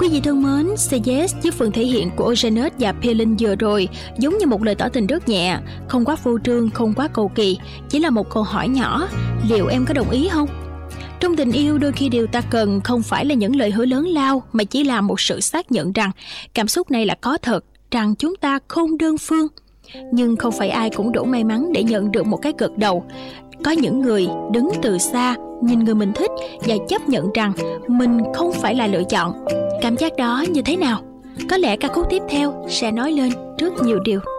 Quý vị thân mến, Say Yes với phần thể hiện của Janet và Pelin vừa rồi giống như một lời tỏ tình rất nhẹ, không quá phô trương, không quá cầu kỳ, chỉ là một câu hỏi nhỏ, liệu em có đồng ý không? Trong tình yêu đôi khi điều ta cần không phải là những lời hứa lớn lao mà chỉ là một sự xác nhận rằng cảm xúc này là có thật, rằng chúng ta không đơn phương. Nhưng không phải ai cũng đủ may mắn để nhận được một cái gật đầu. Có những người đứng từ xa, nhìn người mình thích và chấp nhận rằng mình không phải là lựa chọn. Cảm giác đó như thế nào? Có lẽ ca khúc tiếp theo sẽ nói lên rất nhiều điều.